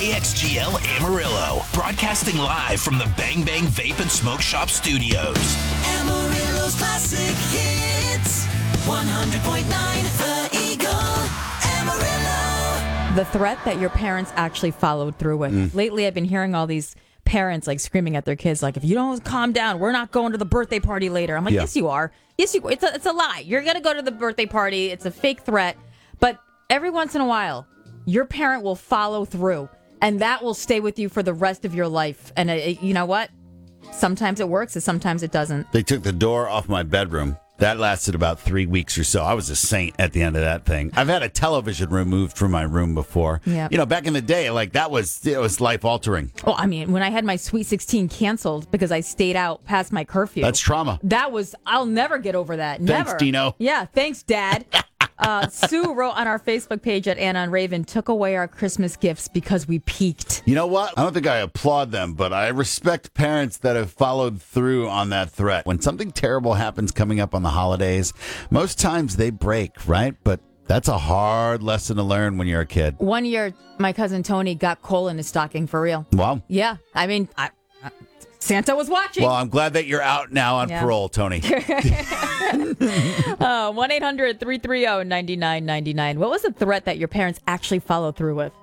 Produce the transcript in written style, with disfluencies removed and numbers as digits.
KXGL Amarillo, broadcasting live from the Bang Bang Vape and Smoke Shop studios. Amarillo's classic hits, 100.9 The Eagle, Amarillo. The threat that your parents actually followed through with. Lately, I've been hearing all these parents like screaming at their kids, like, if you don't calm down, we're not going to the birthday party later. I'm like, yes, you are. Yes, you. It's a lie. You're going to go to the birthday party. It's a fake threat. But every once in a while, your parent will follow through, and that will stay with you for the rest of your life. And you know what? Sometimes it works, and sometimes it doesn't. They took the door off my bedroom. That lasted about 3 weeks or so. I was a saint at the end of that thing. I've had a television removed from my room before. Yeah. You know, back in the day, like it was life altering. Well, I mean, when I had my Sweet 16 canceled because I stayed out past my curfew. That's trauma. I'll never get over that. Thanks, Never. Dino. Yeah, thanks, Dad. Sue wrote on our Facebook page at Anna and Raven, took away our Christmas gifts because we peaked. You know what? I don't think I applaud them, but I respect parents that have followed through on that threat. When something terrible happens coming up on the holidays, most times they break, right? But that's a hard lesson to learn when you're a kid. One year, my cousin Tony got coal in his stocking for real. Wow. Yeah, I mean, Santa was watching. Well, I'm glad that you're out now on parole, Tony. 1-800-330-9999. What was the threat that your parents actually followed through with?